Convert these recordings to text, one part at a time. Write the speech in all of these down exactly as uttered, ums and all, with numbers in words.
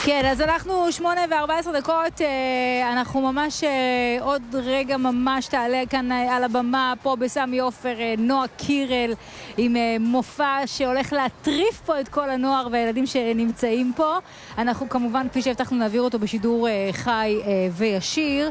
כן, אז אנחנו שמונה וארבע עשרה דקות, אנחנו ממש עוד רגע ממש תעלה כאן על הבמה פה בסמי עופר נועה קירל עם מופע שהולך להטריף פה את כל הנוער והילדים שנמצאים פה. אנחנו כמובן, כפי שהבטחנו, נעביר אותו בשידור חי וישיר.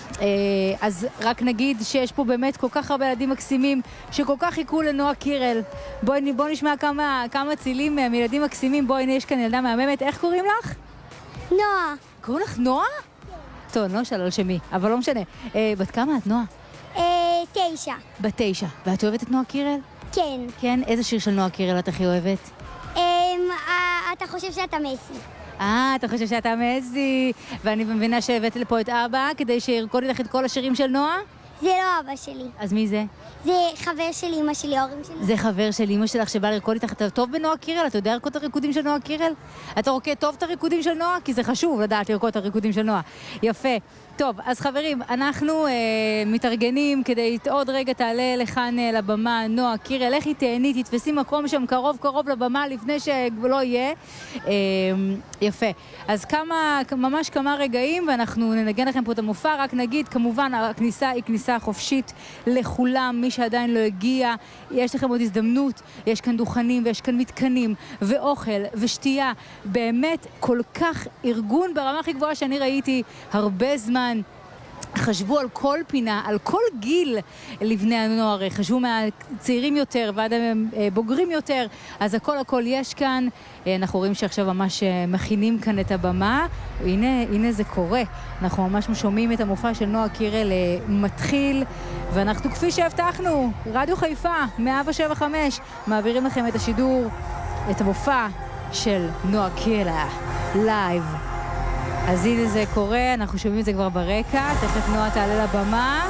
אז רק נגיד שיש פה באמת כל כך הרבה ילדים מקסימים שכל כך חיכו לנועה קירל. בואי בוא נשמע כמה, כמה צילים מילדים מקסימים. בואי, הנה יש כאן ילדה מהממת. איך קוראים לך? נועה. קוראים לך נועה? טוב, לא שאלה על שמי, אבל לא משנה. אה, בת כמה את, נועה? אה, תשע. בת תשע. ואת אוהבת את נועה קירל? כן. כן? איזה שיר של נועה קירל את הכי אוהבת? אה, אתה חושב שאתה מסי. אה, אתה חושב שאתה מסי. ואני מבינה שהבאת לפה את אבא כדי שירקוד איתך את כל השירים של נועה? זה לא אבא שלי. אז מי זה? זה חבר של אמא שלי, ההורים שלי. זה חבר של אמא שלך שבא לרקוד איתך. אתה טוב בנועה קירל? אתה יודע לרקוד את הריקודים של נועה קירל? אתה רוקד טוב את הריקודים של נועה? כי זה חשוב לדעת לרקוד את הריקודים של נועה. יפה. טוב, אז חברים, אנחנו אה, מתארגנים כדי עוד רגע תעלה לכאן אה, לבמה נועה קירל. לכי תהני, תתפסי מקום שם קרוב קרוב לבמה לפני שלא יהיה. אה, יפה. אז כמה, ממש כמה רגעים, ואנחנו ננגן לכם פה את המופע. רק נגיד, כמובן, הכניסה היא כניסה חופשית לכולם, מי שעדיין לא הגיע. יש לכם עוד הזדמנות, יש כאן דוכנים ויש כאן מתקנים ואוכל ושתייה. באמת כל כך ארגון ברמה הכי גבוהה שאני ראיתי הרבה זמן. חשבו על כל פינה, על כל גיל לבני הנוער, חשבו מהצעירים יותר ועד בוגרים יותר, אז הכל הכל יש כאן. אנחנו רואים שעכשיו ממש מכינים כאן את הבמה, הנה, הנה זה קורה. אנחנו ממש שומעים את המופע של נועה קירל מתחיל, ואנחנו כפי שהבטחנו, רדיו חיפה, מאה שבע חמש, מעבירים לכם את השידור, את המופע של נועה קירל, לייב. אז הנה זה קורה, אנחנו שומעים את זה כבר ברקע, תכף נועה תעלה לבמה,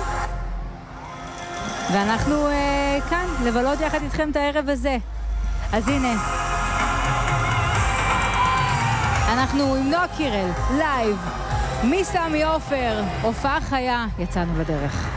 ואנחנו אה, כאן לבלות יחד איתכם את הערב הזה. אז הנה, אנחנו עם נועה קירל, לייב, מסמי עופר, הופעה חיה, יצאנו לדרך.